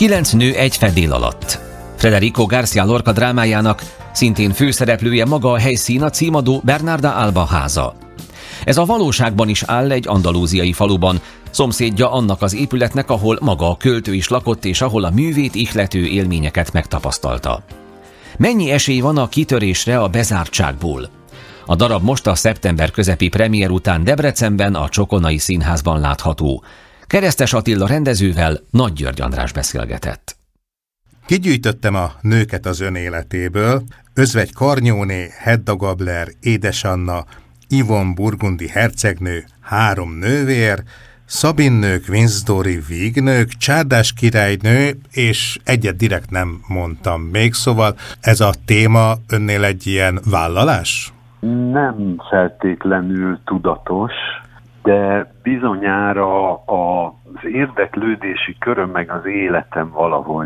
9 nő egy fedél alatt. Federico García Lorca drámájának szintén főszereplője maga a helyszín, a címadó Bernarda Alba háza. Ez a valóságban is áll egy andalúziai faluban, szomszédja annak az épületnek, ahol maga a költő is lakott, és ahol a művét ihlető élményeket megtapasztalta. Mennyi esély van a kitörésre a bezártságból? A darab most a szeptember közepi premier után Debrecenben, a Csokonai Színházban látható. Keresztes Attila rendezővel Nagy György András beszélgetett. Kigyűjtöttem a nőket az ön életéből: Özvegy Karnyóné, Hedda Gabler, Édesanna, Yvonne burgundi hercegnő, 3 nővér, Szabinnők, Windsori vígnők, Csárdás királynő, és egyet direkt nem mondtam még, szóval ez a téma önnél egy ilyen vállalás? Nem feltétlenül tudatos, de bizonyára az érdeklődési köröm meg az életem valahogy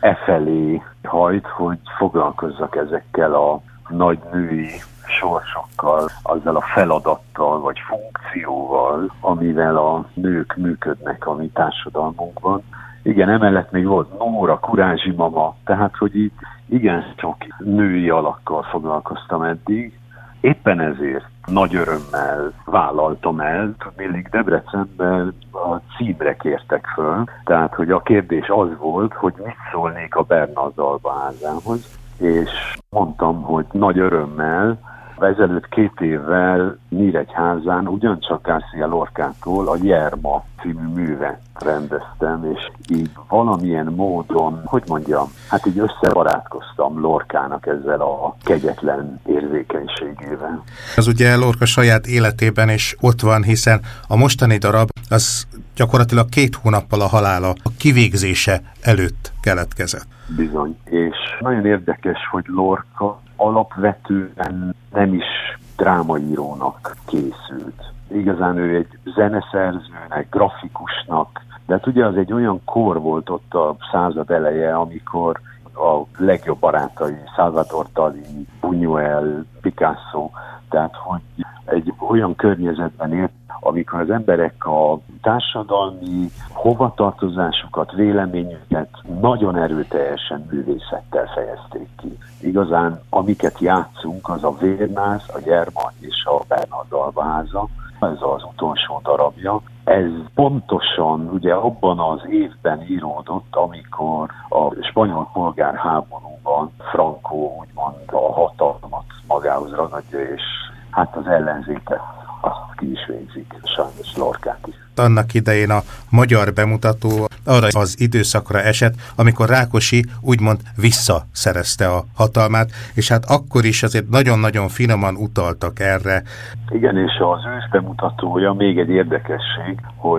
efelé hajt, hogy foglalkozzak ezekkel a nagy női sorsokkal, azzal a feladattal vagy funkcióval, amivel a nők működnek a mi társadalmunkban. Igen, emellett még volt Nóra, Kurázsi mama, tehát hogy így igen sok női alakkal foglalkoztam eddig. Éppen ezért nagy örömmel vállaltam el, tudnélik Debrecenben a címre kértek föl, tehát hogy a kérdés az volt, hogy mit szólnék a Bernarda Alba házához, és mondtam, hogy nagy örömmel. Ezelőtt 2 évvel Nyíregyházán ugyancsak García Lorcától a Jerma című művet rendeztem, és így valamilyen módon, hogy mondjam, hát így összebarátkoztam Lorcának ezzel a kegyetlen érzékenységével. Az ugye Lorca saját életében is ott van, hiszen a mostani darab az gyakorlatilag 2 hónappal a halála, a kivégzése előtt keletkezett. Bizony, és nagyon érdekes, hogy Lorca alapvetően nem is drámaírónak készült. Igazán ő egy zeneszerzőnek, grafikusnak, de hát ugye az egy olyan kor volt ott a század eleje, amikor a legjobb barátai, Salvador Dali, Buñuel, Picasso, tehát hogy egy olyan környezetben élt, amikor az emberek a társadalmi hovatartozásukat, véleményüket nagyon erőteljesen művészettel fejezték ki. Igazán, amiket játszunk, az a Vérnász, a Jerma és a Bernarda Alba háza, ez az utolsó darabja. Ez pontosan ugye abban az évben íródott, amikor a spanyol polgárháborúban Franco úgymond a hatalmat magához ragadja, és hát az ellenzéket azt ki is végzik, sajnos Lorcát is. Annak idején a magyar bemutató arra az időszakra esett, amikor Rákosi úgymond visszaszerezte a hatalmát, és hát akkor is azért nagyon-nagyon finoman utaltak erre. Igen, és az őszbemutatója még egy érdekesség, hogy